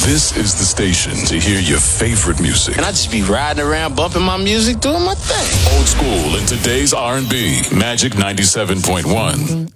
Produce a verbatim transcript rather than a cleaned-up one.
This is the station to hear your favorite music. And I just be riding around, bumping my music, doing my thing. Old school and today's R and B. Magic ninety-seven point one.